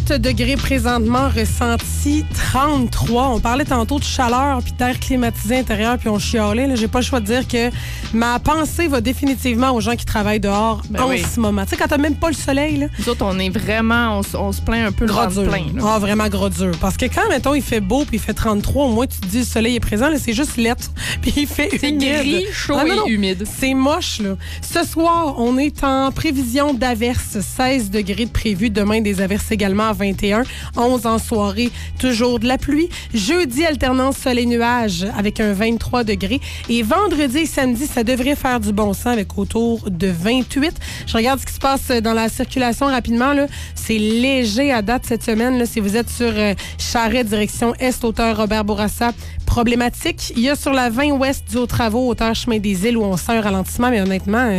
28 degrés présentement, ressenti 33. On parlait tantôt de chaleur puis d'air climatisé intérieur puis on chialait. Là, j'ai pas le choix de dire que ma pensée va définitivement aux gens qui travaillent dehors ce moment. Tu sais, quand t'as même pas le soleil. Là, nous autres, on est vraiment, on se plaint un peu le ventre plein. Ah, vraiment gros dur. Parce que quand, mettons, il fait beau puis il fait 33, au moins tu te dis le soleil est présent, là, c'est juste lettre. Puis il fait c'est humide. gris, chaud et humide. C'est moche, là. Ce soir, on est en prévision d'averses. 16 degrés de prévu. Demain, des averses également à 21. 11 en soirée. Toujours de la pluie. Jeudi, alternance soleil-nuage avec un 23 degrés. Et vendredi et samedi, ça devrait faire du bon sens avec autour de 28. Je regarde ce qui se passe dans la circulation rapidement, là. C'est léger à date cette semaine, là. Si vous êtes sur Charest, direction Est, hauteur Robert Bourassa, problématique. Il y a sur la 20 ouest dû aux travaux, hauteur Chemin des Îles, où on sent un ralentissement, mais honnêtement,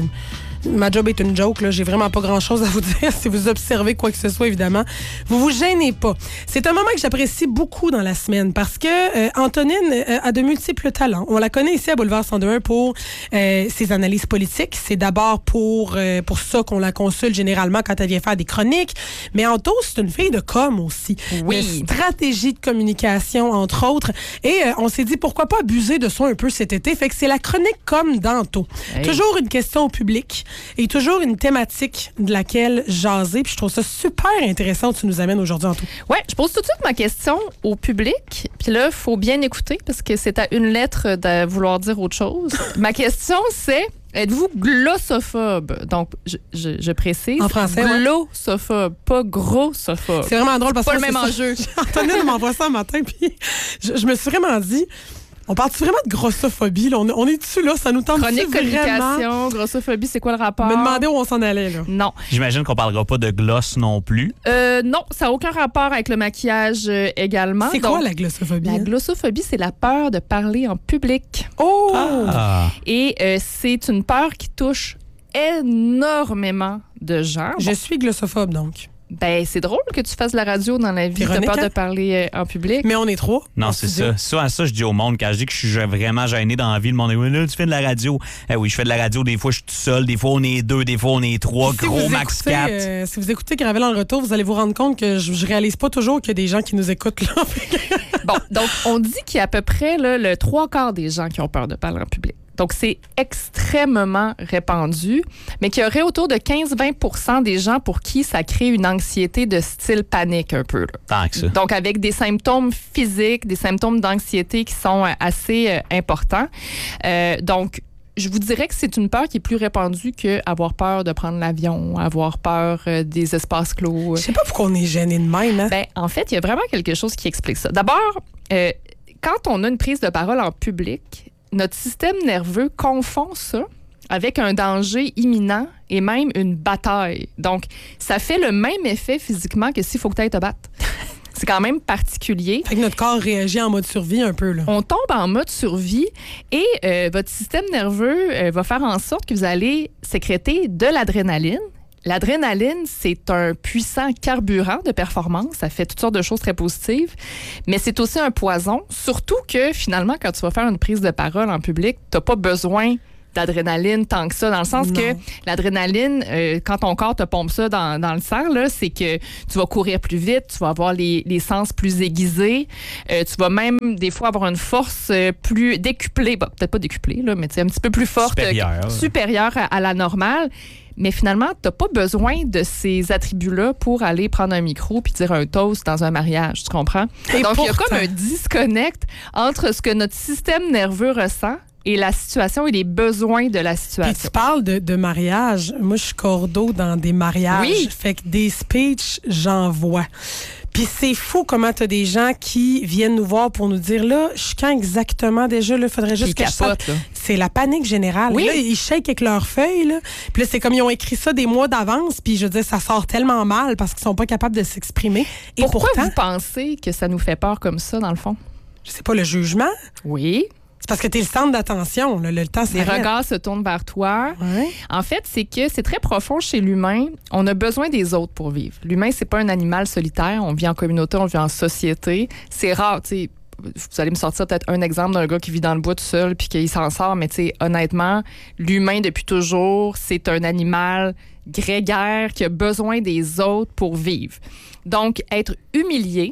ma job est une joke. Là. J'ai vraiment pas grand-chose à vous dire. Si vous observez quoi que ce soit, évidemment, vous vous gênez pas. C'est un moment que j'apprécie beaucoup dans la semaine parce que Antonine a de multiples talents. On la connaît ici à Boulevard 102.1 pour ses analyses politiques. C'est d'abord pour ça qu'on la consulte généralement quand elle vient faire des chroniques. Mais Anto, c'est une fille de com aussi. Oui. Stratégie de communication, entre autres. Et on s'est dit, pourquoi pas abuser de ça un peu cet été? Fait que c'est la chronique com d'Anto. Hey. Toujours une question au public. Et toujours une thématique de laquelle jaser. Puis je trouve ça super intéressant que tu nous amènes aujourd'hui, Anto. Oui, je pose tout de suite ma question au public. Puis là, il faut bien écouter parce que c'est à une lettre de vouloir dire autre chose. Ma question, c'est... Êtes-vous glossophobe? Donc, je précise. En français, glossophobe, pas grossophobe. C'est vraiment drôle parce que c'est pas le même enjeu. Antonine m'envoie ça un matin, puis je me suis vraiment dit... On parle-tu vraiment de grossophobie? Là? On est dessus, là? Ça nous tente chronique communication, grossophobie, c'est quoi le rapport? Me demander où on s'en allait, là. Non. J'imagine qu'on parlera pas de gloss non plus. Non, ça n'a aucun rapport avec le maquillage également. C'est quoi la glossophobie? La glossophobie, c'est la peur de parler en public. Oh! Ah. Et c'est une peur qui touche énormément de gens. Je suis glossophobe, donc. Ben, c'est drôle que tu fasses de la radio dans la vie. T'as peur de parler en public. Mais on est trois. Non, c'est ça. Ça, je dis au monde, quand je dis que je suis vraiment gêné dans la vie, le monde dit, là, tu fais de la radio. Oui, je fais de la radio. Des fois, je suis tout seul. Des fois, on est deux. Des fois, on est trois. Gros max 4. Si vous écoutez Gravel en retour, vous allez vous rendre compte que je réalise pas toujours qu'il y a des gens qui nous écoutent, là. Bon, donc, on dit qu'il y a à peu près là, le 3/4 des gens qui ont peur de parler en public. Donc, c'est extrêmement répandu, mais qu'il y aurait autour de 15-20% des gens pour qui ça crée une anxiété de style panique un peu. Là. Tant que ça. Donc, avec des symptômes physiques, des symptômes d'anxiété qui sont assez importants. Donc, je vous dirais que c'est une peur qui est plus répandue qu'avoir peur de prendre l'avion, avoir peur des espaces clos. Je sais pas pourquoi on est gêné de même. Hein? Ben, en fait, il y a vraiment quelque chose qui explique ça. D'abord, quand on a une prise de parole en public, notre système nerveux confond ça avec un danger imminent et même une bataille. Donc, ça fait le même effet physiquement que s'il faut que tu ailles te battre. C'est quand même particulier. Fait que notre corps réagit en mode survie un peu, là. On tombe en mode survie et votre système nerveux va faire en sorte que vous allez sécréter de l'adrénaline. L'adrénaline, c'est un puissant carburant de performance. Ça fait toutes sortes de choses très positives. Mais c'est aussi un poison. Surtout que, finalement, quand tu vas faire une prise de parole en public, tu n'as pas besoin d'adrénaline tant que ça. Dans le sens que l'adrénaline, quand ton corps te pompe ça dans le sang, là, c'est que tu vas courir plus vite, tu vas avoir les sens plus aiguisés. Tu vas même, des fois, avoir une force plus décuplée. Bon, peut-être pas décuplée, là, mais un petit peu plus forte. Supérieure à la normale. Mais finalement, tu n'as pas besoin de ces attributs-là pour aller prendre un micro puis dire un toast dans un mariage, tu comprends? Et donc, il y a pourtant, comme un disconnect entre ce que notre système nerveux ressent et la situation et les besoins de la situation. Puis tu parles de mariage. Moi, je suis cordeau dans des mariages. Oui. Fait que des speeches, j'en vois. Puis c'est fou comment t'as des gens qui viennent nous voir pour nous dire, là, je suis quand exactement déjà, là, faudrait juste que je sorte. C'est la panique générale. Oui. Là, ils shake avec leurs feuilles, là. Puis là, c'est comme ils ont écrit ça des mois d'avance, puis je veux dire, ça sort tellement mal parce qu'ils sont pas capables de s'exprimer. Et pourquoi pourtant, vous pensez que ça nous fait peur comme ça, dans le fond? Je sais pas, le jugement. Oui. C'est parce que t'es le centre d'attention, là. Le temps s'arrête. Les regards se tournent vers toi. Ouais. En fait, c'est que c'est très profond chez l'humain. On a besoin des autres pour vivre. L'humain, c'est pas un animal solitaire. On vit en communauté, on vit en société. C'est rare, tu sais. vous allez me sortir peut-être un exemple d'un gars qui vit dans le bois tout seul puis qu'il s'en sort, mais tu sais, honnêtement, l'humain, depuis toujours, c'est un animal grégaire qui a besoin des autres pour vivre. Donc, être humilié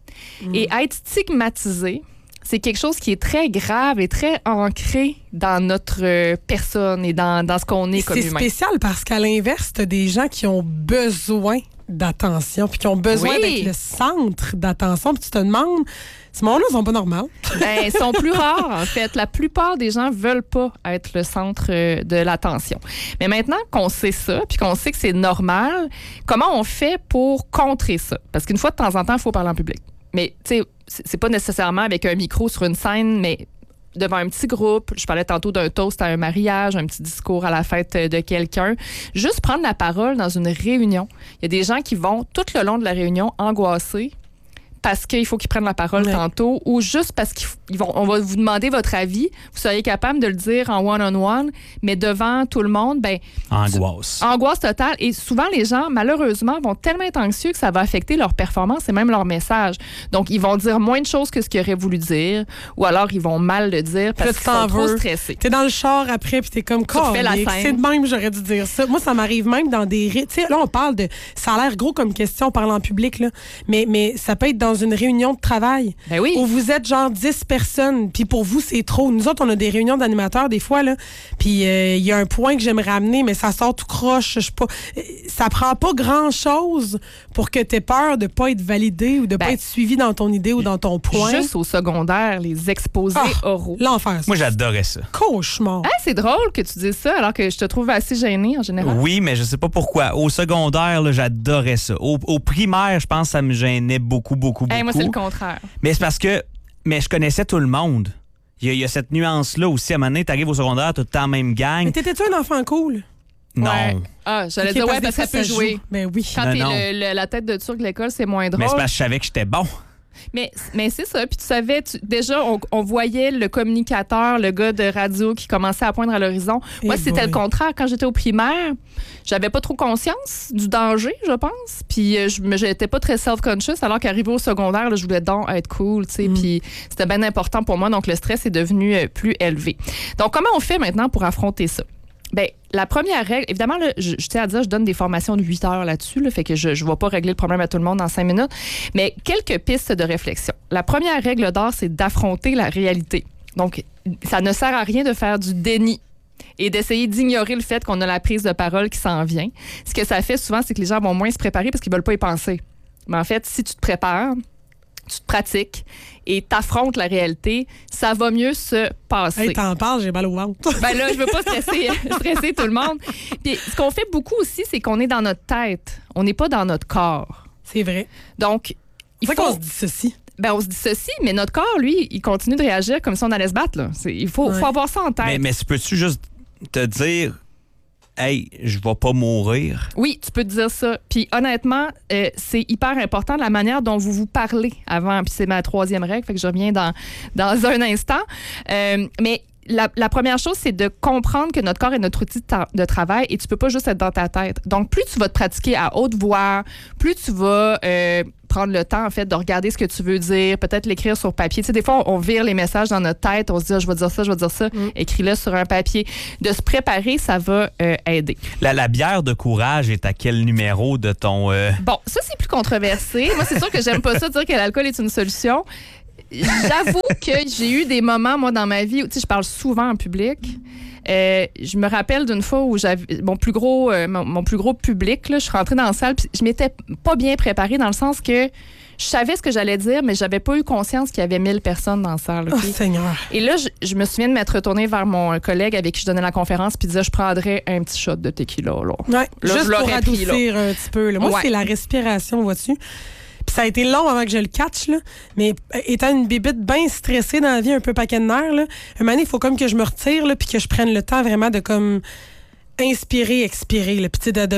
et être stigmatisé, c'est quelque chose qui est très grave et très ancré dans notre personne et dans ce qu'on est comme humain. C'est spécial parce qu'à l'inverse, t'as des gens qui ont besoin d'attention puis qui ont besoin d'être le centre d'attention. Puis tu te demandes, ces moments-là, ils sont pas normaux. Ben, ils sont plus rares, en fait. La plupart des gens veulent pas être le centre de l'attention. Mais maintenant qu'on sait ça, puis qu'on sait que c'est normal, comment on fait pour contrer ça? Parce qu'une fois de temps en temps, il faut parler en public. Mais, tu sais, c'est pas nécessairement avec un micro sur une scène, mais devant un petit groupe. Je parlais tantôt d'un toast à un mariage, un petit discours à la fête de quelqu'un. Juste prendre la parole dans une réunion. Il y a des gens qui vont tout le long de la réunion angoissés parce qu'il faut qu'ils prennent la parole tantôt ou juste parce qu'on va vous demander votre avis. Vous seriez capable de le dire en one-on-one, mais devant tout le monde, ben angoisse totale. Et souvent, les gens, malheureusement, vont tellement être anxieux que ça va affecter leur performance et même leur message. Donc, ils vont dire moins de choses que ce qu'ils auraient voulu dire ou alors ils vont mal le dire parce qu'ils sont trop stressés. T'es dans le char après puis t'es comme, c'est de même, j'aurais dû dire ça. Moi, ça m'arrive même dans des... Tu sais, là, on parle de... Ça a l'air gros comme question, on parle en public, là. Mais ça peut être dans une réunion de travail où vous êtes genre 10 personnes, puis pour vous, c'est trop. Nous autres, on a des réunions d'animateurs des fois, là, puis il y a un point que j'aimerais amener, mais ça sort tout croche. Je sais pas. Ça prend pas grand-chose pour que t'aies peur de pas être validé ou de pas être suivi dans ton idée ou dans ton point. Juste au secondaire, les exposés oraux. L'enfer. Moi, j'adorais ça. Cauchemar. C'est drôle que tu dises ça, alors que je te trouve assez gênée en général. Oui, mais je sais pas pourquoi. Au secondaire, là, j'adorais ça. Au primaire, je pense que ça me gênait beaucoup. Moi, c'est le contraire. Mais c'est parce que je connaissais tout le monde. Il y a cette nuance-là aussi. À un moment donné, t'arrives au secondaire, tout le temps même gang. Mais t'étais-tu un enfant cool? Non. Ouais. J'allais dire parce que ça peut jouer. Mais oui. Quand t'es la tête de turc de l'école, c'est moins drôle. Mais c'est parce que je savais que j'étais bon. Mais c'est ça. Puis tu savais, déjà, on voyait le communicateur, le gars de radio qui commençait à poindre à l'horizon. Moi, c'était le contraire. Quand j'étais au primaire, j'avais pas trop conscience du danger, je pense. Puis j'étais pas très self-conscious, alors qu'arrivé au secondaire, là, je voulais donc être cool, tu sais. Puis c'était bien important pour moi. Donc, le stress est devenu plus élevé. Donc, comment on fait maintenant pour affronter ça? Bien, la première règle, évidemment, là, je tiens à dire, je donne des formations de 8 heures là-dessus, là, fait que je ne vais pas régler le problème à tout le monde en 5 minutes, mais quelques pistes de réflexion. La première règle d'or, c'est d'affronter la réalité. Donc, ça ne sert à rien de faire du déni et d'essayer d'ignorer le fait qu'on a la prise de parole qui s'en vient. Ce que ça fait souvent, c'est que les gens vont moins se préparer parce qu'ils ne veulent pas y penser. Mais en fait, si tu te prépares, tu te pratiques et t'affrontes la réalité, ça va mieux se passer. Hey, t'en parles, j'ai mal au ventre. Ben là, je veux pas stresser tout le monde. Puis ce qu'on fait beaucoup aussi, c'est qu'on est dans notre tête. On n'est pas dans notre corps. C'est vrai. Donc, c'est qu'on se dit ceci. Ben, on se dit ceci, mais notre corps, lui, il continue de réagir comme si on allait se battre. Là. Il faut avoir ça en tête. Mais peux-tu juste te dire... Hey, je vais pas mourir. Oui, tu peux te dire ça. Puis honnêtement, c'est hyper important la manière dont vous vous parlez avant. Puis c'est ma 3e règle, fait que je reviens dans un instant. Mais la première chose, c'est de comprendre que notre corps est notre outil de travail et tu peux pas juste être dans ta tête. Donc, plus tu vas te pratiquer à haute voix, plus tu vas prendre le temps, en fait, de regarder ce que tu veux dire, peut-être l'écrire sur papier. Tu sais, des fois, on vire les messages dans notre tête, on se dit, je vais dire ça. Écris-le sur un papier. De se préparer, ça va aider. La bière de courage est à quel numéro de ton... Bon, ça, c'est plus controversé. Moi, c'est sûr que j'aime pas ça, dire que l'alcool est une solution. J'avoue que j'ai eu des moments, moi, dans ma vie où, tu sais, je parle souvent en public. Je me rappelle d'une fois où j'avais mon plus gros public, là, je suis rentrée dans la salle puis je m'étais pas bien préparée dans le sens que je savais ce que j'allais dire, mais j'avais pas eu conscience qu'il y avait 1000 personnes dans la salle. Okay? Oh, Seigneur! Et là, je me souviens de m'être retournée vers mon collègue avec qui je donnais la conférence puis disais, je prendrais un petit shot de tequila. Là. Ouais, là, juste pour adoucir un petit peu. Là. Moi, c'est la respiration, vois-tu? Puis ça a été long avant que je le catch, là. Mais étant une bébite bien stressée dans la vie, un peu paquet de nerfs, là, un moment donné, il faut comme que je me retire, là, puis que je prenne le temps vraiment de comme inspirer, expirer, là, puis de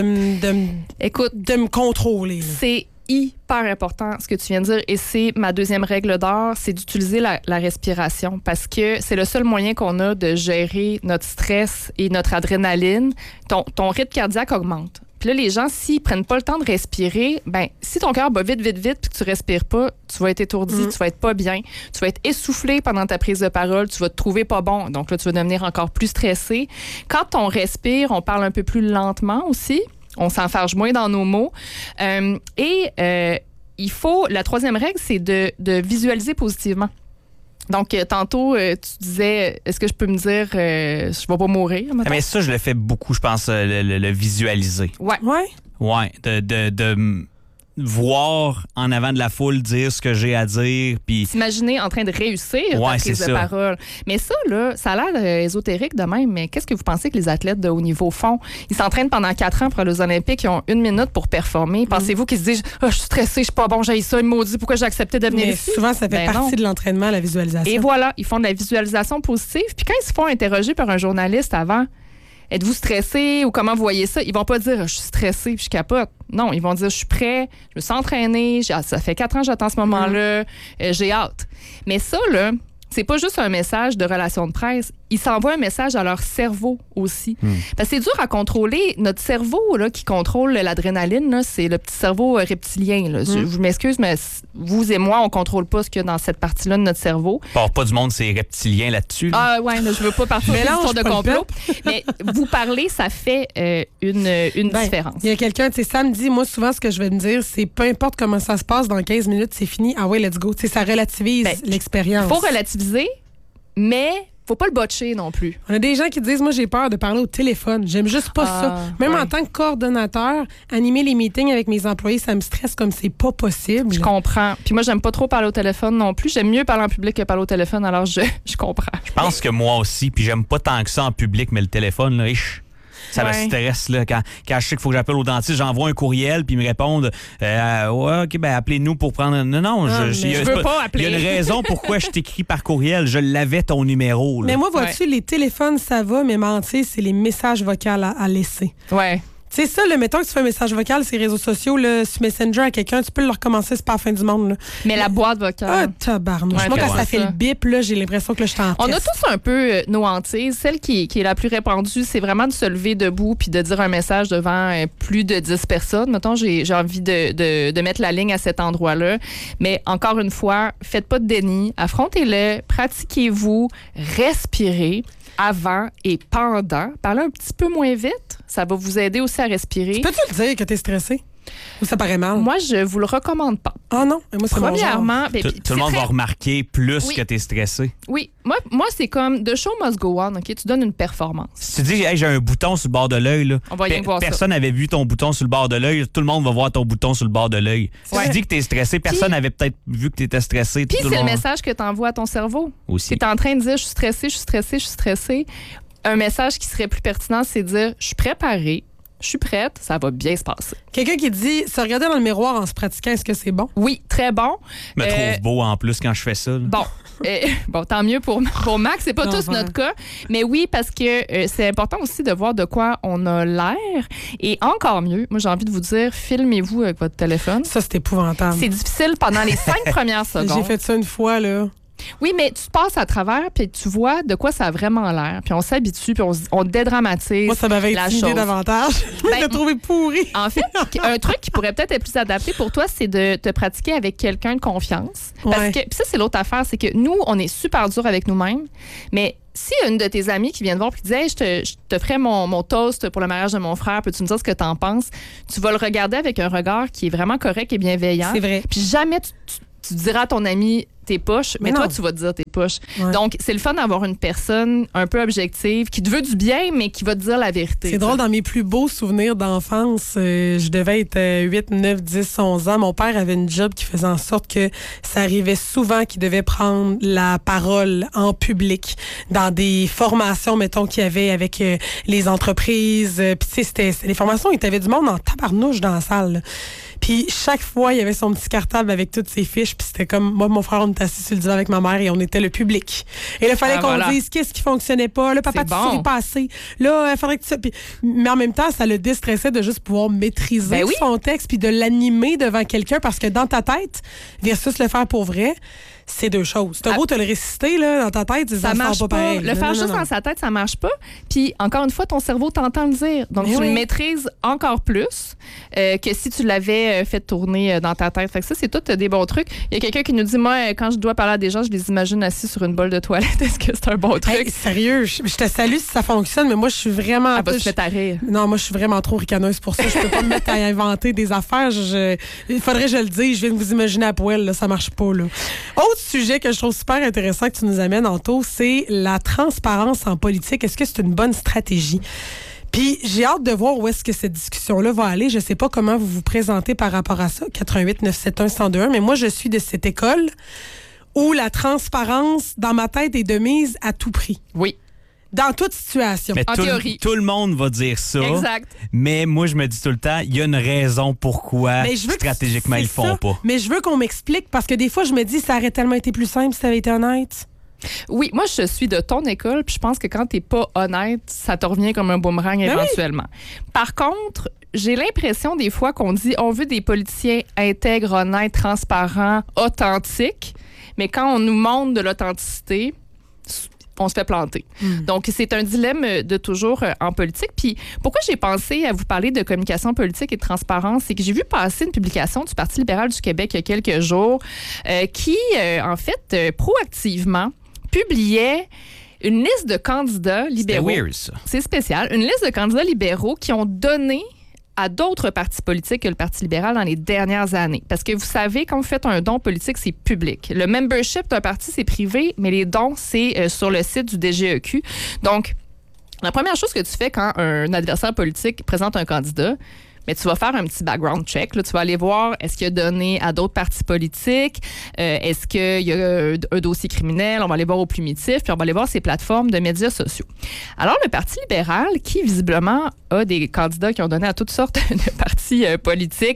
me contrôler. Là. C'est hyper important ce que tu viens de dire et c'est ma 2e règle d'or, c'est d'utiliser la respiration parce que c'est le seul moyen qu'on a de gérer notre stress et notre adrénaline. Ton rythme cardiaque augmente. Puis là, les gens, s'ils prennent pas le temps de respirer, ben si ton cœur bat vite, vite, vite, puis que tu respires pas, tu vas être étourdi, tu vas être pas bien, tu vas être essoufflé pendant ta prise de parole, tu vas te trouver pas bon. Donc là, tu vas devenir encore plus stressé. Quand on respire, on parle un peu plus lentement aussi. On s'enfarge moins dans nos mots. Il faut... La troisième règle, c'est de visualiser positivement. Donc, tantôt, tu disais, est-ce que je peux me dire, je vais pas mourir? Mais ça, je le fais beaucoup, je pense, le visualiser. Ouais. Ouais, de voir en avant de la foule dire ce que j'ai à dire. Puis s'imaginer en train de réussir ta prise de parole. Mais ça, là, ça a l'air ésotérique de même, mais qu'est-ce que vous pensez que les athlètes de haut niveau font? Ils s'entraînent pendant 4 ans pour aller aux Olympiques, ils ont 1 minute pour performer. Pensez-vous qu'ils se disent « je suis stressé, je suis pas bon, j'ai ça, il me maudit, pourquoi j'ai accepté de venir ici? » Souvent, ça fait partie de l'entraînement, la visualisation. Et voilà, ils font de la visualisation positive. Puis quand ils se font interroger par un journaliste avant, êtes-vous stressé ou comment vous voyez ça? Ils vont pas dire je suis stressé puis je capote. Non, ils vont dire je suis prêt, je me suis entraîné, ça fait 4 ans que j'attends ce moment-là, j'ai hâte. Mais ça, là, c'est pas juste un message de relation de presse. Ils s'envoient un message à leur cerveau aussi. Parce que c'est dur à contrôler. Notre cerveau, là, qui contrôle l'adrénaline, là, c'est le petit cerveau reptilien. Là. Je m'excuse, mais vous et moi, on contrôle pas ce qu'il y a dans cette partie-là de notre cerveau. Pas du monde, c'est reptilien là-dessus. Là. Ah ouais, là, je veux pas partir de l'histoire de complot. Mais vous parler, ça fait une différence. Il y a quelqu'un, tu sais, Sam dit, moi, souvent, ce que je vais me dire, c'est peu importe comment ça se passe, dans 15 minutes, c'est fini. Ah ouais, let's go. Tu sais, ça relativise l'expérience. Il faut relativiser, mais faut pas le botcher non plus. On a des gens qui disent, moi, j'ai peur de parler au téléphone. J'aime juste pas ça. Même en tant que coordonnateur, animer les meetings avec mes employés, ça me stresse comme c'est pas possible. Je comprends. Puis moi, j'aime pas trop parler au téléphone non plus. J'aime mieux parler en public que parler au téléphone, alors je comprends. Je pense que moi aussi, puis j'aime pas tant que ça en public, mais le téléphone, là, ça me stresse, là. Quand je sais qu'il faut que j'appelle au dentiste, j'envoie un courriel, puis ils me répondent OK, ben appelez-nous pour prendre. Non, je veux pas appeler. Il y a une raison pourquoi je t'écris par courriel. Je l'avais ton numéro. Là. Mais moi, vois-tu, les téléphones, ça va, mais mentir, c'est les messages vocaux à laisser. Ouais. C'est ça, mettons que tu fais un message vocal sur les réseaux sociaux, là, sur Messenger à quelqu'un, tu peux le recommencer, c'est pas la fin du monde. Là. Mais la boîte vocale. Ah, tabarnouche. Moi, quand ça fait le bip, là, j'ai l'impression que là, je t'en On a tous un peu nos hantises. Celle qui est la plus répandue, c'est vraiment de se lever debout puis de dire un message devant plus de 10 personnes. Mettons, j'ai envie de mettre la ligne à cet endroit-là. Mais encore une fois, faites pas de déni. Affrontez-le, pratiquez-vous, respirez. Avant et pendant. Parlez un petit peu moins vite. Ça va vous aider aussi à respirer. Peux-tu le dire que t'es stressé? Ou ça paraît mal? Moi, je vous le recommande pas. Ah non? Moi, c'est premièrement, tout le monde va remarquer plus que t'es stressé. Oui. Moi, c'est comme the show must go on. OK? Tu donnes une performance. Si tu dis, hey, j'ai un bouton sur le bord de l'œil, là, on va rien voir personne n'avait vu ton bouton sur le bord de l'œil. Tout le monde va voir ton bouton sur le bord de l'œil. Si tu dis que t'es stressé, personne n'avait peut-être vu que t'étais stressé. Puis c'est le message que t'envoies à ton cerveau. Aussi. T'es en train de dire, je suis stressé, je suis stressé, je suis stressé. Un message qui serait plus pertinent, c'est de dire, je suis préparée, je suis prête, ça va bien se passer. Quelqu'un qui dit, se regarder dans le miroir en se pratiquant, est-ce que c'est bon? Oui, très bon. Je me trouve beau en plus quand je fais ça. Là. Bon, tant mieux pour Max. C'est pas tous notre cas. Mais oui, parce que c'est important aussi de voir de quoi on a l'air. Et encore mieux, moi, j'ai envie de vous dire, filmez-vous avec votre téléphone. Ça, c'est épouvantable. C'est difficile pendant les 5 premières secondes. J'ai fait ça une fois, là. Oui, mais tu passes à travers, puis tu vois de quoi ça a vraiment l'air. Puis on s'habitue, puis on dédramatise. Moi, ça m'avait intimidé davantage. Je me l'ai trouvé pourri. En fait, un truc qui pourrait peut-être être plus adapté pour toi, c'est de te pratiquer avec quelqu'un de confiance. Parce que, puis ça, c'est l'autre affaire, c'est que nous, on est super dur avec nous-mêmes, mais si une de tes amies qui vient te voir et qui dit hey, je te ferai mon toast pour le mariage de mon frère, peux-tu me dire ce que t'en penses? Tu vas le regarder avec un regard qui est vraiment correct et bienveillant. C'est vrai. Puis jamais tu diras à ton ami tes poches, mais toi, tu vas te dire tes poches. Ouais. Donc, c'est le fun d'avoir une personne un peu objective qui te veut du bien, mais qui va te dire la vérité. C'est drôle, dans mes plus beaux souvenirs d'enfance, je devais être 8, 9, 10, 11 ans. Mon père avait une job qui faisait en sorte que ça arrivait souvent qu'il devait prendre la parole en public dans des formations, mettons, qu'il y avait avec les entreprises. Puis, tu sais, c'était les formations, il y avait du monde en tabarnouche dans la salle, là. Puis chaque fois, il y avait son petit cartable avec toutes ses fiches. Puis c'était comme, moi, mon frère, on était assis sur le divan avec ma mère et on était le public. Et là, il fallait qu'on dise qu'est-ce qui fonctionnait pas. Là, papa, tu souris pas assez. Là, il faudrait que tu... Mais en même temps, ça le déstressait de juste pouvoir maîtriser son texte puis de l'animer devant quelqu'un parce que dans ta tête, versus le faire pour vrai, c'est deux choses. T'as beau te le réciter là, dans ta tête, ça marche pas. Pareil. Le faire juste dans sa tête, ça marche pas. Puis, encore une fois, ton cerveau t'entend le dire. Donc, tu le maîtrises encore plus que si tu l'avais fait tourner dans ta tête. Fait que ça, c'est tout des bons trucs. Il y a quelqu'un qui nous dit, moi, quand je dois parler à des gens, je les imagine assis sur une bolle de toilette. Est-ce que c'est un bon truc? Hey, sérieux, je te salue si ça fonctionne, mais moi, je suis vraiment... Ah, bah, tu fais ta rire. Non, moi, je suis vraiment trop ricaneuse pour ça. Je peux pas me mettre à inventer des affaires. Il faudrait que je le dise. Je viens de vous imaginer à poil. Là, ça marche pas. Là. Autre sujet que je trouve super intéressant que tu nous amènes, Anto, c'est la transparence en politique. Est-ce que c'est une bonne stratégie? Puis j'ai hâte de voir où est-ce que cette discussion-là va aller. Je sais pas comment vous vous présentez par rapport à ça, 88 971 1021, mais moi, je suis de cette école où la transparence, dans ma tête, est de mise à tout prix. Oui. Dans toute situation. Mais en théorie. Tout le monde va dire ça. Exact. Mais moi, je me dis tout le temps, il y a une raison pourquoi stratégiquement ils le font pas. Mais je veux qu'on m'explique parce que des fois, je me dis, ça aurait tellement été plus simple si ça avait été honnête. Oui, moi, je suis de ton école, puis je pense que quand t'es pas honnête, ça te revient comme un boomerang éventuellement. Oui. Par contre, j'ai l'impression des fois qu'on dit on veut des politiciens intègres, honnêtes, transparents, authentiques, mais quand on nous montre de l'authenticité, on se fait planter. Donc, c'est un dilemme de toujours en politique. Puis, pourquoi j'ai pensé à vous parler de communication politique et de transparence, c'est que j'ai vu passer une publication du Parti libéral du Québec il y a quelques jours qui, en fait, proactivement publiait une liste de candidats libéraux. C'est weird, ça. C'est spécial. Une liste de candidats libéraux qui ont donné à d'autres partis politiques que le Parti libéral dans les dernières années. Parce que vous savez, quand vous faites un don politique, c'est public. Le membership d'un parti, c'est privé, mais les dons, c'est sur le site du DGEQ. Donc, la première chose que tu fais quand un adversaire politique présente un candidat, mais tu vas faire un petit background check. Là. Tu vas aller voir, est-ce qu'il a donné à d'autres partis politiques? Est-ce qu'il y a un dossier criminel? On va aller voir au plumitif, puis on va aller voir ses plateformes de médias sociaux. Alors, le Parti libéral, qui visiblement a des candidats qui ont donné à toutes sortes de partis politiques,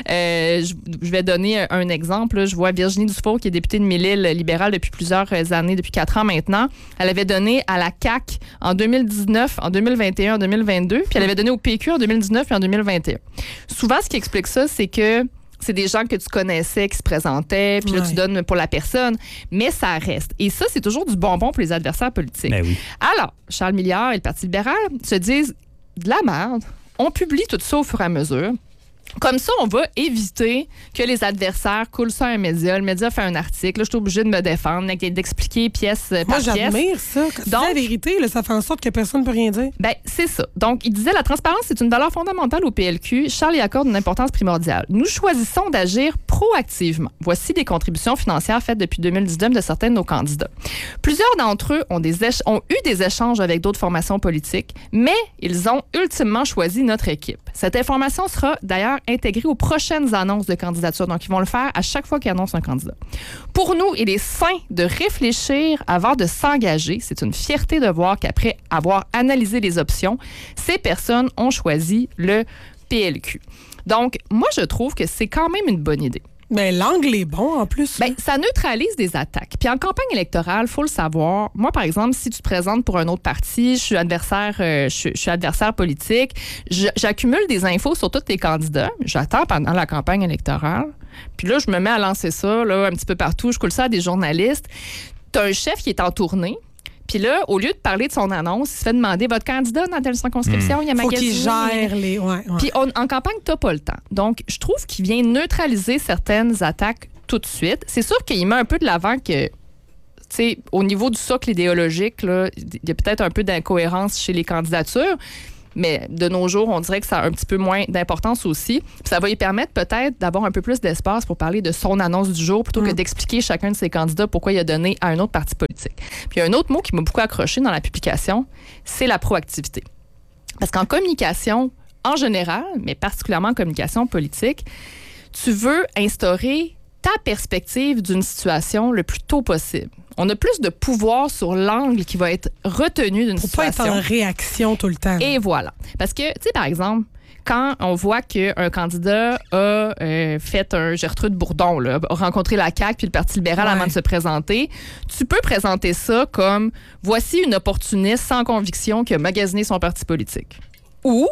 je vais donner un exemple. Là. Je vois Virginie Dufault, qui est députée de Mille-Îles libérale depuis plusieurs années, depuis 4 ans maintenant. Elle avait donné à la CAQ en 2019, en 2021, en 2022, puis elle avait donné au PQ en 2019 et en 2021. Souvent, ce qui explique ça, c'est que c'est des gens que tu connaissais qui se présentaient, puis là, tu donnes pour la personne, mais ça reste. Et ça, c'est toujours du bonbon pour les adversaires politiques. Ben oui. Alors, Charles Milliard et le Parti libéral se disent de la merde. On publie tout ça au fur et à mesure. Comme ça, on va éviter que les adversaires coulent ça à un média. Le média fait un article. Là, je suis obligée de me défendre, d'expliquer pièce par pièce. Moi, j'admire ça. Donc, la vérité, là, ça fait en sorte que personne ne peut rien dire. Ben, c'est ça. Donc, il disait la transparence, c'est une valeur fondamentale au PLQ. Charles y accorde une importance primordiale. Nous choisissons d'agir proactivement. Voici des contributions financières faites depuis 2019 de certains de nos candidats. Plusieurs d'entre eux ont eu des échanges avec d'autres formations politiques, mais ils ont ultimement choisi notre équipe. Cette information sera d'ailleurs intégrée aux prochaines annonces de candidature. Donc, ils vont le faire à chaque fois qu'ils annoncent un candidat. Pour nous, il est sain de réfléchir avant de s'engager. C'est une fierté de voir qu'après avoir analysé les options, ces personnes ont choisi le PLQ. Donc, moi, je trouve que c'est quand même une bonne idée. Mais l'angle est bon, en plus. Ben, ça neutralise des attaques. Puis en campagne électorale, il faut le savoir. Moi, par exemple, si tu te présentes pour un autre parti, je suis adversaire politique, j'accumule des infos sur tous les candidats. J'attends pendant la campagne électorale. Puis là, je me mets à lancer ça là, un petit peu partout. Je coule ça à des journalistes. Tu as un chef qui est en tournée. Puis là, au lieu de parler de son annonce, il se fait demander votre candidat dans telle circonscription, il y a magasiné. Faut qu'il gère les... Ouais. Puis en campagne, t'as pas le temps. Donc, je trouve qu'il vient neutraliser certaines attaques tout de suite. C'est sûr qu'il met un peu de l'avant que, tu sais, au niveau du socle idéologique, là, il y a peut-être un peu d'incohérence chez les candidatures. Mais de nos jours, on dirait que ça a un petit peu moins d'importance aussi. Puis ça va lui permettre peut-être d'avoir un peu plus d'espace pour parler de son annonce du jour plutôt que d'expliquer chacun de ses candidats pourquoi il a donné à un autre parti politique. Puis il y a un autre mot qui m'a beaucoup accroché dans la publication, c'est la proactivité. Parce qu'en communication, en général, mais particulièrement en communication politique, tu veux instaurer ta perspective d'une situation le plus tôt possible. On a plus de pouvoir sur l'angle qui va être retenu d'une situation. Pour pas être en réaction tout le temps. Et voilà. Parce que, tu sais, par exemple, quand on voit qu'un candidat a fait un Gertrude Bourdon, là, a rencontré la CAQ puis le Parti libéral avant de se présenter, tu peux présenter ça comme « Voici une opportuniste sans conviction qui a magasiné son parti politique ». Ou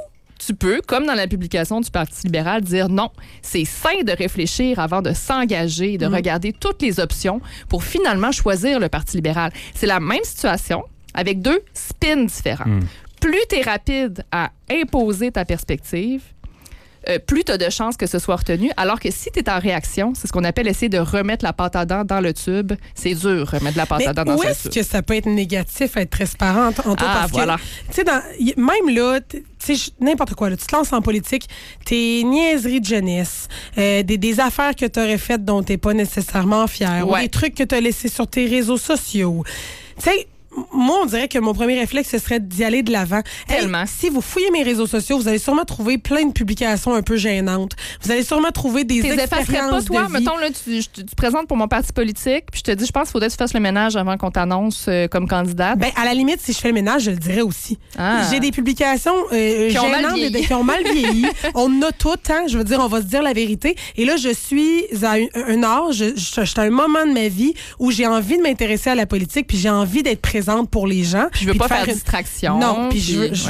tu peux, comme dans la publication du Parti libéral, dire non, c'est sain de réfléchir avant de s'engager, de regarder toutes les options pour finalement choisir le Parti libéral. C'est la même situation avec 2 spins différents. Plus tu es rapide à imposer ta perspective, plus tu as de chances que ce soit retenu. Alors que si tu es en réaction, c'est ce qu'on appelle essayer de remettre la pâte à dents dans le tube. C'est dur, remettre la pâte à dents dans le tube. Où est-ce que ça peut être négatif, être transparent en toi? Parce voilà. que, tu sais, même là, n'importe quoi, là, tu te lances en politique, tes niaiseries de jeunesse, des affaires que tu aurais faites dont tu n'es pas nécessairement fier, ou des trucs que tu as laissés sur tes réseaux sociaux. Tu sais, moi, on dirait que mon premier réflexe, ce serait d'y aller de l'avant. Tellement. Si vous fouillez mes réseaux sociaux, vous allez sûrement trouver plein de publications un peu gênantes. Vous allez sûrement trouver des expériences pas, toi, de vie. mettons, là, tu te présentes pour mon parti politique, puis je te dis, je pense qu'il faudrait que tu fasses le ménage avant qu'on t'annonce comme candidate. Ben, à la limite, si je fais le ménage, je le dirais aussi. J'ai des publications gênantes qui ont mal vieilli. On a tout, hein. Je veux dire, on va se dire la vérité. Et là, je suis à un âge, je suis à un moment de ma vie où j'ai envie de m'intéresser à la politique, puis j'ai envie d'être présente pour les gens. Puis je veux pas faire distraction. Non, puis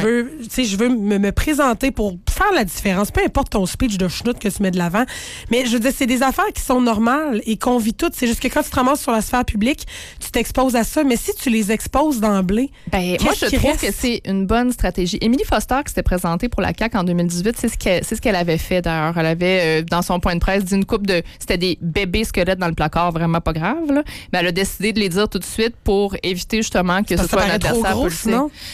je veux me présenter pour faire la différence. Peu importe ton speech de schnout que tu mets de l'avant. Mais je veux dire, c'est des affaires qui sont normales et qu'on vit toutes. C'est juste que quand tu te ramasses sur la sphère publique, tu t'exposes à ça. Mais si tu les exposes d'emblée, moi, je trouve que c'est une bonne stratégie. Émilie Foster, qui s'était présentée pour la CAQ en 2018, c'est ce qu'elle avait fait d'ailleurs. Elle avait, dans son point de presse, dit une couple de... C'était des bébés squelettes dans le placard, vraiment pas grave, là. Mais elle a décidé de les dire tout de suite pour éviter justement que ce soit un adversaire politique.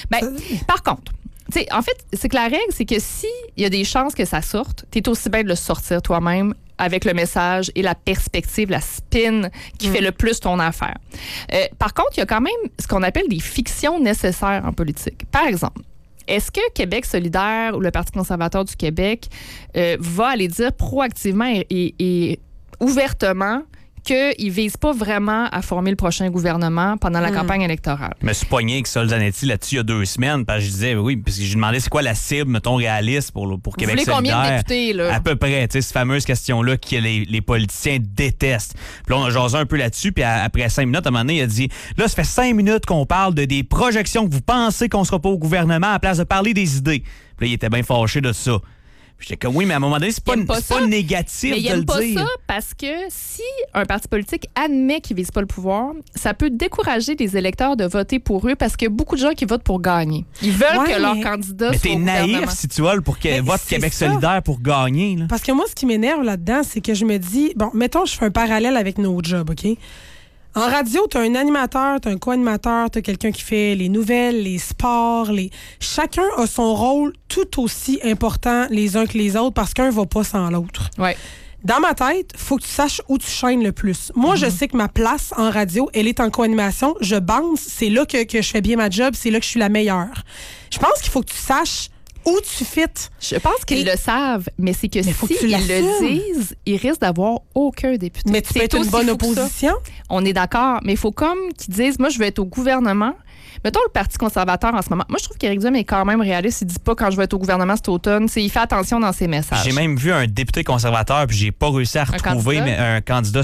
Par contre, en fait, c'est que la règle, c'est que s'il y a des chances que ça sorte, tu es aussi bien de le sortir toi-même avec le message et la perspective, la spin qui fait le plus ton affaire. Par contre, il y a quand même ce qu'on appelle des fictions nécessaires en politique. Par exemple, est-ce que Québec solidaire ou le Parti conservateur du Québec va aller dire proactivement et ouvertement qu'ils ne visent pas vraiment à former le prochain gouvernement pendant la campagne électorale? Je me suis pogné avec Sol Zanetti là-dessus il y a 2 semaines, parce que je disais, oui, parce que j'ai demandé c'est quoi la cible, mettons, réaliste pour Québec solidaire. Vous voulez combien de députés, là? À peu près, tu sais, cette fameuse question-là que les politiciens détestent. Puis là, on a jasé un peu là-dessus, puis après 5 minutes, à un moment donné, il a dit, là, ça fait 5 minutes qu'on parle de des projections que vous pensez qu'on sera pas au gouvernement à la place de parler des idées. Puis là, il était bien fâché de ça. J'étais comme, oui, mais à un moment donné, c'est pas négatif de le dire. Mais il n'aime pas ça parce que si un parti politique admet qu'il ne vise pas le pouvoir, ça peut décourager les électeurs de voter pour eux parce qu'il y a beaucoup de gens qui votent pour gagner. Ils veulent que leur candidat soit au gouvernement. Mais t'es naïf si tu votes vote Québec solidaire pour gagner. Là. Parce que moi, ce qui m'énerve là-dedans, c'est que je me dis, bon, mettons, je fais un parallèle avec nos jobs, OK? En radio, tu as un animateur, tu as un co-animateur, tu as quelqu'un qui fait les nouvelles, les sports. Chacun a son rôle tout aussi important les uns que les autres parce qu'un va pas sans l'autre. Ouais. Dans ma tête, faut que tu saches où tu chaînes le plus. Moi, je sais que ma place en radio, elle est en co-animation. Je bounce, c'est là que je fais bien ma job, c'est là que je suis la meilleure. Je pense qu'il faut que tu saches où tu fites. Je pense qu'ils le savent, mais c'est que s'ils le disent, ils risquent d'avoir aucun député. Mais tu peux être une bonne opposition. On est d'accord, mais il faut comme qu'ils disent, moi, je veux être au gouvernement. Mettons le Parti conservateur en ce moment. Moi, je trouve qu'Éric Duhem est quand même réaliste. Il dit pas quand je vais être au gouvernement cet automne. Il fait attention dans ses messages. J'ai même vu un député conservateur, puis j'ai pas réussi à retrouver un candidat,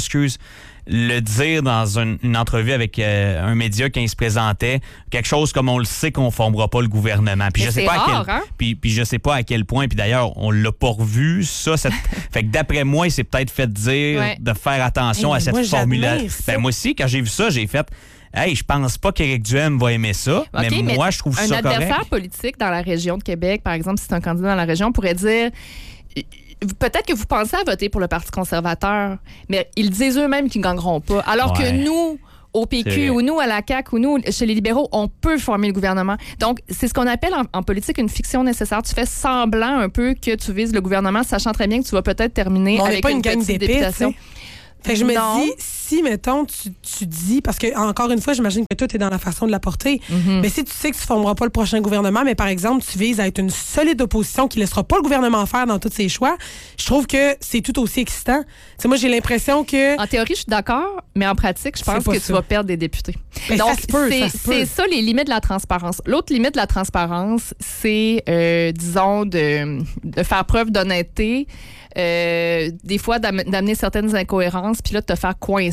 le dire dans une entrevue avec un média quand il se présentait, quelque chose comme on le sait qu'on formera pas le gouvernement. Puis je sais pas puis je sais pas à quel point, puis d'ailleurs on l'a pas revu ça fait que d'après moi, il s'est peut-être fait dire de faire attention à cette formulation. Moi aussi quand j'ai vu ça, j'ai fait hey, je pense pas qu'Éric Duhem va aimer ça, mais moi je trouve ça correct. Un adversaire politique dans la région de Québec, par exemple, si c'est un candidat dans la région, pourrait dire peut-être que vous pensez à voter pour le Parti conservateur, mais ils disent eux-mêmes qu'ils ne gagneront pas. Alors que nous, au PQ, ou nous, à la CAQ, ou nous, chez les libéraux, on peut former le gouvernement. Donc, c'est ce qu'on appelle en politique une fiction nécessaire. Tu fais semblant un peu que tu vises le gouvernement, sachant très bien que tu vas peut-être terminer avec une petite députation. Fait que je me dis, si, mettons, tu dis, parce que, encore une fois, j'imagine que tout est dans la façon de la porter, mais si tu sais que tu ne formeras pas le prochain gouvernement, mais par exemple, tu vises à être une solide opposition qui ne laissera pas le gouvernement faire dans tous ses choix, je trouve que c'est tout aussi excitant. T'sais, moi, j'ai l'impression que... En théorie, je suis d'accord, mais en pratique, je pense que tu vas perdre des députés. Ben, donc, c'est ça les limites de la transparence. L'autre limite de la transparence, c'est, disons, de faire preuve d'honnêteté, des fois d'amener certaines incohérences, puis là, de te faire coincer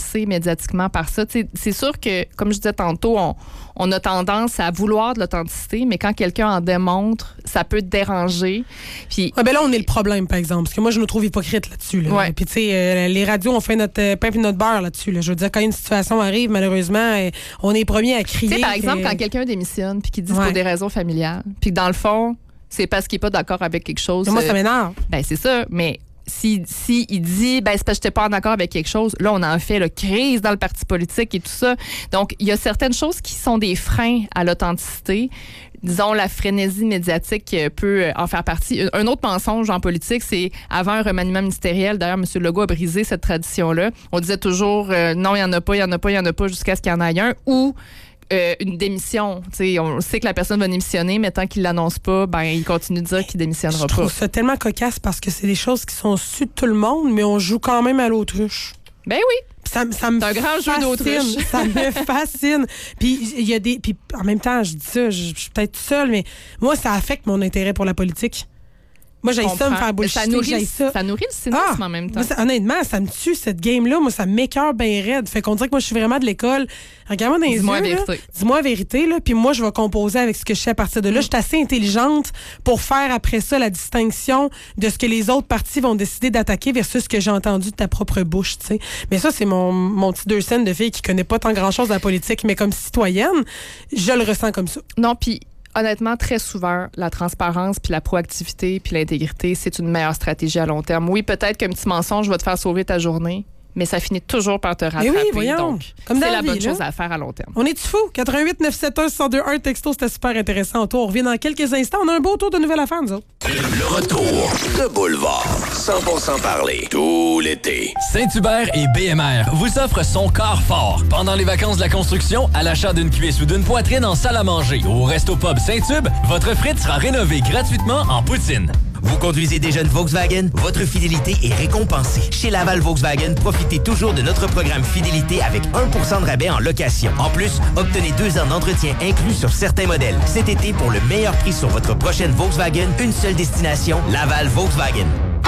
intéressé médiatiquement par ça. T'sais, c'est sûr que, comme je disais tantôt, on a tendance à vouloir de l'authenticité, mais quand quelqu'un en démontre, ça peut déranger. Puis, là, on est le problème, par exemple. Parce que moi, je nous trouve hypocrite là-dessus. Là. Ouais. Puis, tu sais, les radios ont fait notre pain et notre beurre là-dessus. Là. Je veux dire, quand une situation arrive, malheureusement, on est les premiers à crier. Tu sais, par exemple, quand quelqu'un démissionne puis qu'il dit Ouais. pour des raisons familiales, puis que dans le fond, c'est parce qu'il n'est pas d'accord avec quelque chose. Mais moi, ça m'énerve. Ben, c'est ça. Mais si il dit, ben, c'est parce que je n'étais pas en accord avec quelque chose, là, on en fait la crise dans le parti politique et tout ça. Donc, il y a certaines choses qui sont des freins à l'authenticité. Disons, la frénésie médiatique peut en faire partie. Un autre mensonge en politique, c'est avant un remaniement ministériel. D'ailleurs, M. Legault a brisé cette tradition-là. On disait toujours, non, il n'y en a pas, il n'y en a pas, il n'y en a pas, jusqu'à ce qu'il y en ait un. Ou une démission. T'sais, on sait que la personne va démissionner, mais tant qu'il ne l'annonce pas, ben, il continue de dire qu'il démissionnera Je trouve pas. ça tellement cocasse parce que c'est des choses qui sont sues de tout le monde, mais on joue quand même à l'autruche. Ben oui. Ça me C'est un grand jeu d'autruche. Ça me fascine. Puis il y a des. Puis en même temps, je dis ça, je suis peut-être seule, mais moi, ça affecte mon intérêt pour la politique. Moi, j'ai ça me faire bullshiter. Ça nourrit le cynisme en même temps. Moi, honnêtement, ça me tue, cette game-là. Moi, ça m'écoeure bien raide. Fait qu'on dirait que moi, je suis vraiment de l'école. Regarde-moi dans les Dis-moi yeux. la vérité. Dis-moi la vérité. Là. Puis moi, je vais composer avec ce que je sais à partir de là. Je suis assez intelligente pour faire après ça la distinction de ce que les autres partis vont décider d'attaquer versus ce que j'ai entendu de ta propre bouche. T'sais. Mais ça, c'est mon petit 2 cents de fille qui connaît pas tant grand-chose de la politique. Mais comme citoyenne, je le ressens comme ça. Non, puis honnêtement, très souvent, la transparence, puis la proactivité, puis l'intégrité, c'est une meilleure stratégie à long terme. Oui, peut-être qu'un petit mensonge va te faire sauver ta journée, mais ça finit toujours par te rattraper. Mais oui, voyons. Donc, Comme dans c'est la la vie, bonne là. chose à faire à long terme. On est-tu fou? 88 971 1021 texto, c'était super intéressant. On revient dans quelques instants. On a un beau tour de nouvelles affaires, nous autres. Le retour de Boulevard. 100% parler. Tout l'été. Saint-Hubert et BMR vous offrent son quart fort. Pendant les vacances de la construction, à l'achat d'une cuisse ou d'une poitrine en salle à manger ou au Resto Pub Saint-Hub, votre frite sera rénovée gratuitement en poutine. Vous conduisez déjà une Volkswagen? Votre fidélité est récompensée. Chez Laval Volkswagen, profitez toujours de notre programme Fidélité avec 1% de rabais en location. En plus, obtenez 2 ans d'entretien inclus sur certains modèles. Cet été, pour le meilleur prix sur votre prochaine Volkswagen, une seule destination, Laval Volkswagen.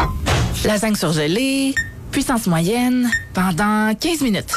Lasagne surgelée, puissance moyenne, pendant 15 minutes.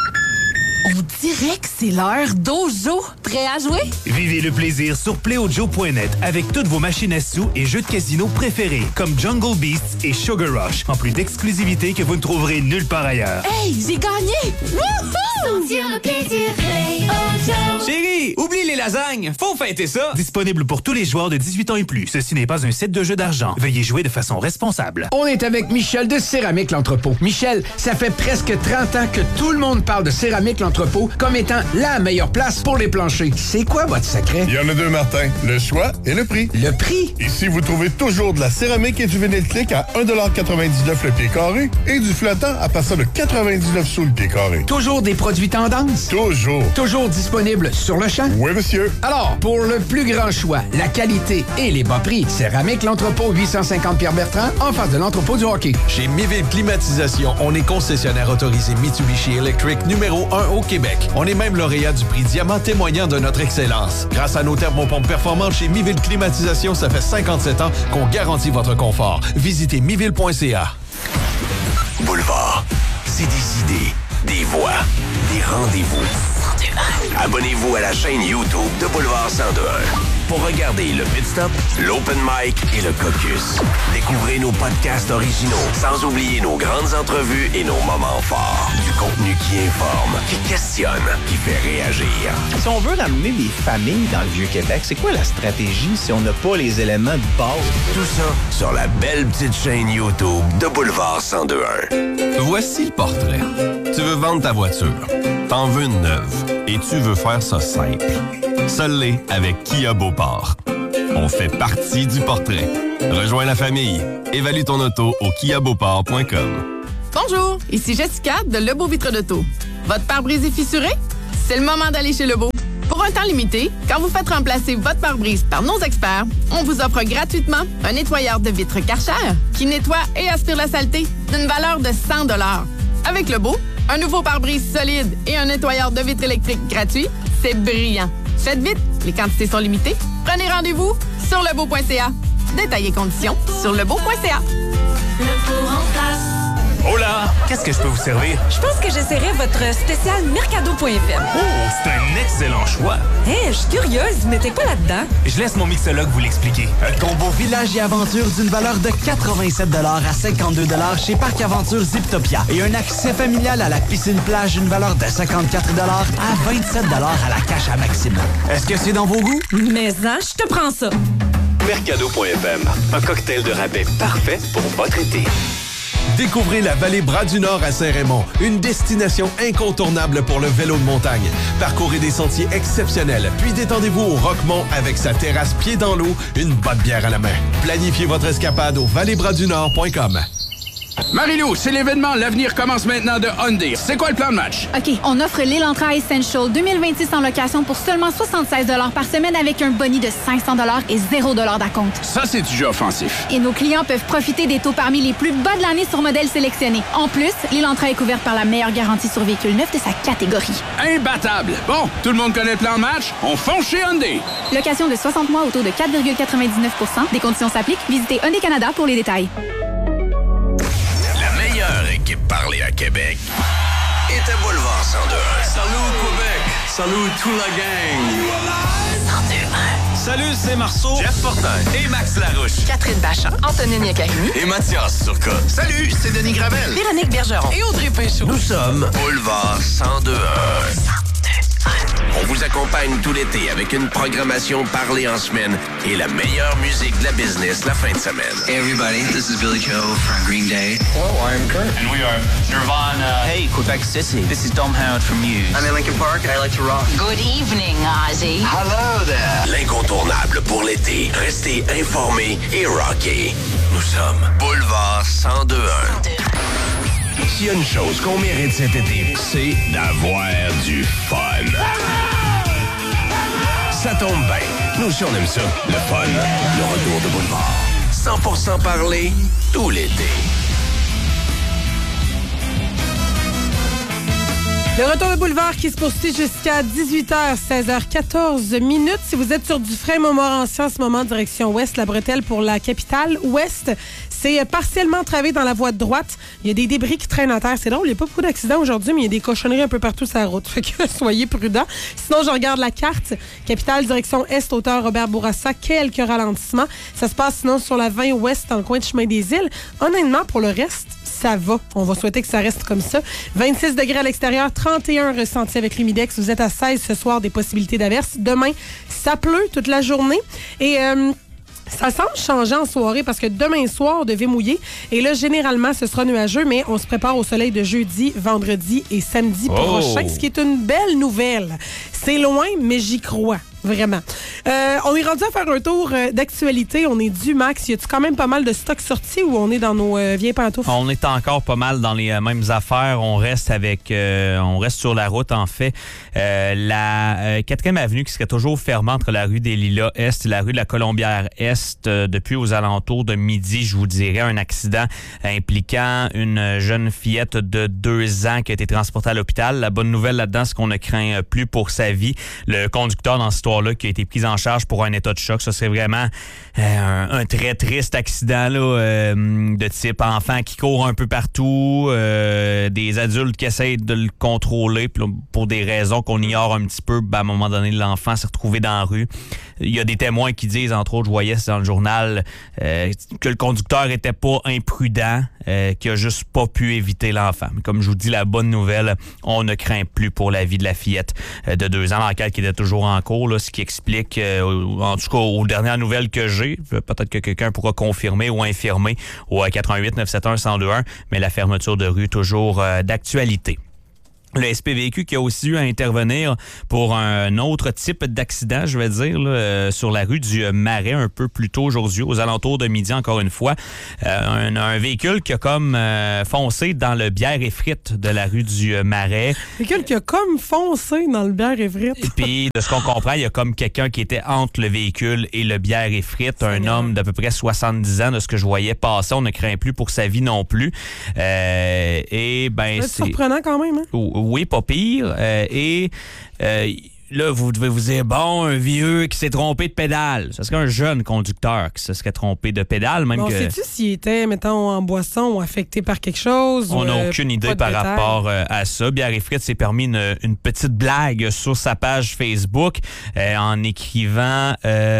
On dirait que c'est l'heure d'Ojo. Prêt à jouer? Vivez le plaisir sur PlayOjo.net avec toutes vos machines à sous et jeux de casino préférés comme Jungle Beasts et Sugar Rush, en plus d'exclusivité que vous ne trouverez nulle part ailleurs. Hey, j'ai gagné! Wouhou! Sentir le plaisir, PlayOjo. Chérie, oublie les lasagnes, faut fêter ça! Disponible pour tous les joueurs de 18 ans et plus. Ceci n'est pas un set de jeu d'argent. Veuillez jouer de façon responsable. On est avec Michel de Céramique L'Entrepôt. Michel, ça fait presque 30 ans que tout le monde parle de Céramique L'Entrepôt comme étant la meilleure place pour les planchers. C'est quoi votre secret? Il y en a 2, Martin. Le choix et le prix. Le prix? Ici, vous trouvez toujours de la céramique et du vinyle click à 1,99$ le pied carré et du flottant à partir de 99 sous le pied carré. Toujours des produits tendance? Toujours. Toujours disponibles sur le champ? Oui, monsieur. Alors, pour le plus grand choix, la qualité et les bas prix, Céramique L'Entrepôt, 850 Pierre-Bertrand, en face de l'entrepôt du hockey. Chez Miville Climatisation, on est concessionnaire autorisé Mitsubishi Electric numéro 1 au Québec. On est même lauréat du prix Diamant témoignant de notre excellence. Grâce à nos thermopompes performantes chez Miville Climatisation, ça fait 57 ans qu'on garantit votre confort. Visitez miville.ca. Boulevard. C'est des idées, des voix, des rendez-vous. Abonnez-vous à la chaîne YouTube de Boulevard 102.1 pour regarder le Pit Stop, l'Open Mic et le Caucus. Découvrez nos podcasts originaux, sans oublier nos grandes entrevues et nos moments forts. Du contenu qui informe, qui questionne, qui fait réagir. Si on veut ramener des familles dans le Vieux-Québec, c'est quoi la stratégie si on n'a pas les éléments de base? Tout ça sur la belle petite chaîne YouTube de Boulevard 102.1. Voici le portrait. Tu veux vendre ta voiture. T'en veux une neuve. Et tu veux faire ça simple. Seul l'est avec Kia Beauport. On fait partie du portrait. Rejoins la famille. Évalue ton auto au kiabeauport.com. Bonjour, ici Jessica de Lebeau Vitre d'Auto. Votre pare-brise est fissuré? C'est le moment d'aller chez Lebeau. Pour un temps limité, quand vous faites remplacer votre pare-brise par nos experts, on vous offre gratuitement un nettoyeur de vitres Karcher qui nettoie et aspire la saleté d'une valeur de 100 $. Avec Lebeau, un nouveau pare-brise solide et un nettoyeur de vitres électriques gratuit, c'est brillant. Faites vite, les quantités sont limitées. Prenez rendez-vous sur lebeau.ca. Détails et conditions sur lebeau.ca. Le four en place. Hola! Qu'est-ce que je peux vous servir? Je pense que j'essaierai votre spécial Mercado.fm. Oh, c'est un excellent choix. Je suis curieuse, mettez quoi là-dedans? Je laisse mon mixologue vous l'expliquer. Un combo village et aventure d'une valeur de 87 à 52 chez Parc Aventure Ziptopia. Et un accès familial à la piscine-plage d'une valeur de 54 à 27 à la cache à Maxime. Est-ce que c'est dans vos goûts? Mais je te prends ça. Mercado.fm, un cocktail de rabais parfait pour votre été. Découvrez la vallée Bras-du-Nord à Saint-Raymond, une destination incontournable pour le vélo de montagne. Parcourez des sentiers exceptionnels, puis détendez-vous au Roquemont avec sa terrasse pied dans l'eau, une bonne bière à la main. Planifiez votre escapade au valleybrasdunord.com. Marie-Lou, c'est l'événement. L'avenir commence maintenant de Hyundai. C'est quoi le plan de match? OK, on offre l'Elantra Essential 2026 en location pour seulement 76 $ par semaine avec un boni de 500 $ et 0 $ d'acompte. Ça, c'est du jeu offensif. Et nos clients peuvent profiter des taux parmi les plus bas de l'année sur modèles sélectionnés. En plus, l'Elantra est couverte par la meilleure garantie sur véhicule neuf de sa catégorie. Imbattable! Bon, tout le monde connaît le plan de match? On fonce chez Hyundai! Location de 60 mois au taux de 4,99 %. Des conditions s'appliquent. Visitez Hyundai Canada pour les détails. Équipe parlée à Québec était Boulevard 102. Salut Québec! Salut toute la gang! 102. Salut, c'est Marceau, Jeff Fortin et Max Larouche. Catherine Bachand, Antonine Yacahini Et Mathias Turcotte. Salut, c'est Denis Gravel. Véronique Bergeron et Audrey Pinchot. Nous sommes Boulevard 102. On vous accompagne tout l'été avec une programmation parlée en semaine et la meilleure musique de la business la fin de semaine. Hey everybody, this is Billy Joe from Green Day. Hello, I'm Kurt. And we are Nirvana. Hey, Quebec City. This is Dom Howard from Muse. I'm in Lincoln Park and I like to rock. Good evening, Ozzy. Hello there. L'incontournable pour l'été. Restez informés et rockés. Nous sommes Boulevard 102.1. S'il y a une chose qu'on mérite cet été, c'est d'avoir du fun. Ça tombe bien. Nous aussi, on aime ça. Le fun. Le retour de Boulevard. 100% parlé, tout l'été. Le retour de Boulevard qui se poursuit jusqu'à 18h, 16h14 minutes. Si vous êtes sur Dufresne-Montmorency en ce moment, direction ouest, la bretelle pour la capitale ouest, c'est partiellement travé dans la voie de droite. Il y a des débris qui traînent à terre. C'est drôle, il n'y a pas beaucoup d'accidents aujourd'hui, mais il y a des cochonneries un peu partout sur la route. Fait que soyez prudents. Sinon, je regarde la carte. Capitale, direction est, hauteur Robert Bourassa, quelques ralentissements. Ça se passe sinon sur la 20 ouest, dans le coin de Chemin des Îles. Honnêtement, pour le reste, ça va. On va souhaiter que ça reste comme ça. 26 degrés à l'extérieur, 31 ressentis avec l'humidex. Vous êtes à 16 ce soir, des possibilités d'averse. Demain, ça pleut toute la journée. Et ça semble changer en soirée parce que demain soir, on devait mouiller. Et là, généralement, ce sera nuageux, mais on se prépare au soleil de jeudi, vendredi et samedi prochain, ce qui est une belle nouvelle. C'est loin, mais j'y crois. Vraiment. On est rendu à faire un tour d'actualité. On est dû, Max. Y a-tu quand même pas mal de stocks sortis ou on est dans nos vieilles pantoufles? On est encore pas mal dans les mêmes affaires. On reste sur la route, en fait. La 4e avenue qui serait toujours fermée entre la rue des Lilas-Est et la rue de la Colombière-Est depuis aux alentours de midi, je vous dirais. Un accident impliquant une jeune fillette de 2 ans qui a été transportée à l'hôpital. La bonne nouvelle là-dedans, c'est qu'on ne craint plus pour sa vie. Le conducteur dans cette histoire-là qui a été pris en charge pour un état de choc. Ça serait vraiment un très triste accident là, de type enfant qui court un peu partout, des adultes qui essayent de le contrôler puis là, pour des raisons qu'on ignore un petit peu. Ben, à un moment donné, l'enfant s'est retrouvé dans la rue. Il y a des témoins qui disent, entre autres, je voyais dans le journal, que le conducteur était pas imprudent, qu'il a juste pas pu éviter l'enfant. Mais comme je vous dis, la bonne nouvelle, on ne craint plus pour la vie de la fillette de 2 ans, l'enquête qui était toujours en cours, là, ce qui explique, en tout cas, aux dernières nouvelles que j'ai, peut-être que quelqu'un pourra confirmer ou infirmer au 88 971 1021, mais la fermeture de rue toujours d'actualité. Le SPVQ qui a aussi eu à intervenir pour un autre type d'accident, je vais dire, là, sur la rue du Marais un peu plus tôt aujourd'hui, aux alentours de midi encore une fois. Un véhicule qui a comme foncé dans le bière et frites de la rue du Marais. Véhicule qui a comme foncé dans le bière et frites. Et puis, de ce qu'on comprend, il y a comme quelqu'un qui était entre le véhicule et le bière et frites, un homme d'à peu près 70 ans, de ce que je voyais passer. On ne craint plus pour sa vie non plus. Et ben, c'est surprenant quand même, hein? Oui, pas pire. là, vous devez vous dire, bon, un vieux qui s'est trompé de pédale. Ça serait un jeune conducteur qui se serait trompé de pédale. Même que... sais-tu s'il était, mettons, en boisson ou affecté par quelque chose? On n'a aucune idée par rapport à ça. Bière et frites s'est permis une petite blague sur sa page Facebook en écrivant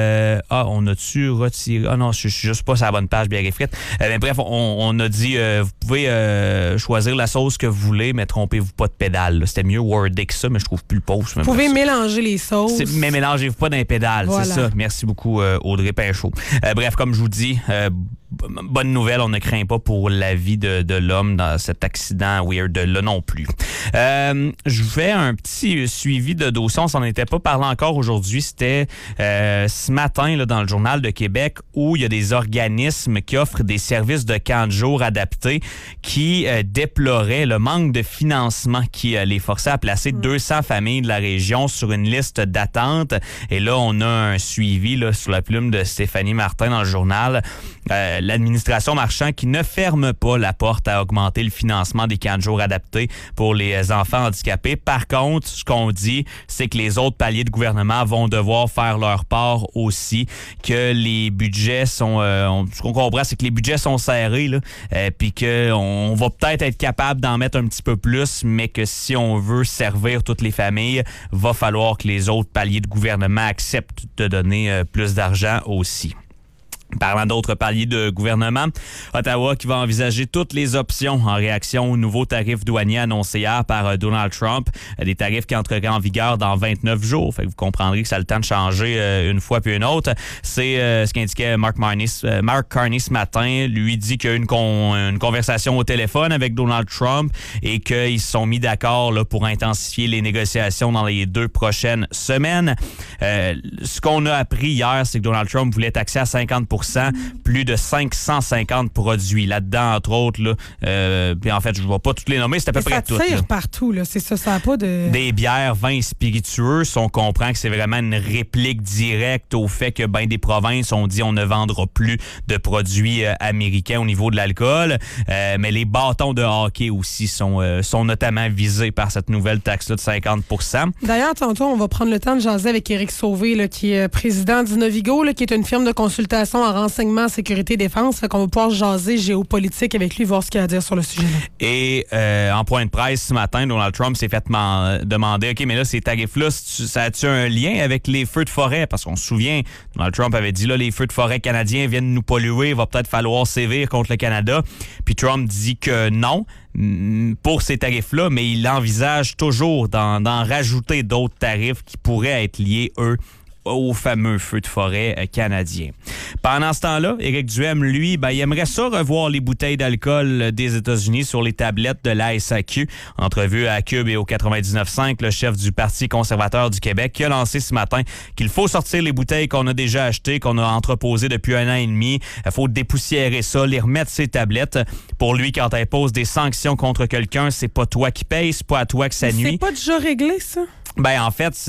on a-tu retiré... Ah non, je suis juste pas sur la bonne page Bière et frites. Mais bref, on a dit vous pouvez choisir la sauce que vous voulez, mais trompez-vous pas de pédale. Là. C'était mieux wordé que ça, mais je trouve plus le post. Vous pouvez mélanger les sauces. Mais mélangez-vous pas dans les pédales, voilà. C'est ça. Merci beaucoup, Audrey Pinchot. Bref, comme je vous dis, bonne nouvelle, on ne craint pas pour la vie de l'homme dans cet accident weird-là non plus. Je fais un petit suivi de dossier. On s'en était pas parlé encore aujourd'hui. C'était ce matin là, dans le Journal de Québec où il y a des organismes qui offrent des services de camp de jour adaptés qui déploraient le manque de financement qui les forçait à placer 200 familles de la région sur une liste d'attente. Et là, on a un suivi là, sur la plume de Stéphanie Martin dans le journal. L'administration Marchand qui ne ferme pas la porte à augmenter le financement des camps de jour adaptés pour les enfants handicapés. Par contre, ce qu'on dit, c'est que les autres paliers de gouvernement vont devoir faire leur part aussi, que les budgets sont... ce qu'on comprend, c'est que les budgets sont serrés, là, puis qu'on va peut-être être capable d'en mettre un petit peu plus, mais que si on veut servir toutes les familles, va falloir que les autres paliers de gouvernement acceptent de donner plus d'argent aussi. Parlant d'autres paliers de gouvernement, Ottawa qui va envisager toutes les options en réaction aux nouveaux tarifs douaniers annoncés hier par Donald Trump. Des tarifs qui entreraient en vigueur dans 29 jours. Fait que vous comprendrez que ça a le temps de changer une fois puis une autre. C'est ce qu'indiquait Mark Carney ce matin. Lui dit qu'il y a eu une conversation au téléphone avec Donald Trump et qu'ils se sont mis d'accord là, pour intensifier les négociations dans les 2 prochaines semaines. Ce qu'on a appris hier, c'est que Donald Trump voulait taxer à 50% plus de 550 produits. Là-dedans, entre autres, là, puis en fait, je ne vais pas toutes les nommer, c'est à peu près tout. Ça tire partout, là. C'est ça, ça n'a pas de... Des bières, vins spiritueux, on comprend que c'est vraiment une réplique directe au fait que ben, des provinces ont dit on ne vendra plus de produits américains au niveau de l'alcool. Mais les bâtons de hockey aussi sont notamment visés par cette nouvelle taxe-là de 50%. D'ailleurs, tantôt, on va prendre le temps de jaser avec Éric Sauvé, là, qui est président d'Innovigo, là, qui est une firme de consultation en renseignement, sécurité, défense. Fait qu'on va pouvoir jaser géopolitique avec lui, voir ce qu'il a à dire sur le sujet. Et en point de presse ce matin, Donald Trump s'est fait demander, OK, mais là, ces tarifs-là, ça a-tu un lien avec les feux de forêt? Parce qu'on se souvient, Donald Trump avait dit, là, les feux de forêt canadiens viennent nous polluer, il va peut-être falloir sévir contre le Canada. Puis Trump dit que non pour ces tarifs-là, mais il envisage toujours d'en rajouter d'autres tarifs qui pourraient être liés, eux, aux fameux feux de forêt canadiens. Pendant ce temps-là, Éric Duhem, lui, il aimerait ça revoir les bouteilles d'alcool des États-Unis sur les tablettes de la SAQ. Entrevue à Cube et au 99.5, le chef du Parti conservateur du Québec qui a lancé ce matin qu'il faut sortir les bouteilles qu'on a déjà achetées, qu'on a entreposées depuis 1 an et demi. Il faut dépoussiérer ça, les remettre ces tablettes. Pour lui, quand elle pose des sanctions contre quelqu'un, c'est pas toi qui payes, c'est pas à toi que ça nuit. C'est pas déjà réglé, ça? Ben en fait,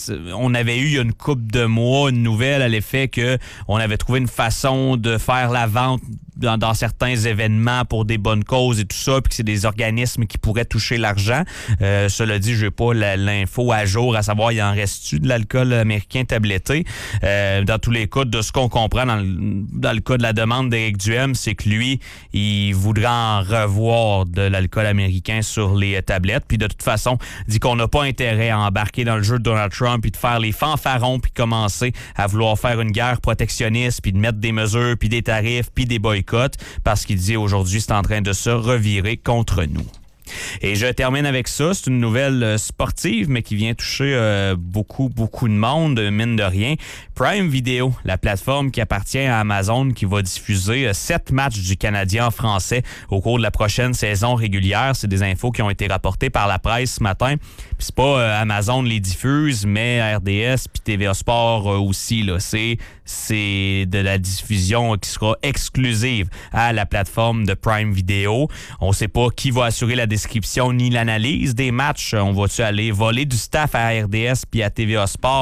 on avait eu il y a une couple de mois une nouvelle à l'effet que on avait trouvé une façon de faire la vente dans certains événements pour des bonnes causes et tout ça, puis que c'est des organismes qui pourraient toucher l'argent. Cela dit, je n'ai pas l'info à jour à savoir il en reste-tu de l'alcool américain tabletté. Dans tous les cas, de ce qu'on comprend dans le cas de la demande d'Éric Duhem, c'est que lui, il voudrait en revoir de l'alcool américain sur les tablettes. Puis de toute façon, il dit qu'on n'a pas intérêt à embarquer dans le jeu de Donald Trump puis de faire les fanfarons puis commencer à vouloir faire une guerre protectionniste puis de mettre des mesures puis des tarifs puis des boycotts parce qu'il dit aujourd'hui c'est en train de se revirer contre nous. Et je termine avec ça. C'est une nouvelle sportive, mais qui vient toucher beaucoup de monde, mine de rien. Prime Video, la plateforme qui appartient à Amazon, qui va diffuser 7 matchs du Canadien en français au cours de la prochaine saison régulière. C'est des infos qui ont été rapportées par la presse ce matin. Puis c'est pas Amazon les diffuse, mais RDS puis TVA Sport aussi. Là. C'est de la diffusion qui sera exclusive à la plateforme de Prime Video. On sait pas qui va assurer la description ni l'analyse des matchs. On va-tu aller voler du staff à RDS puis à TVA Sport?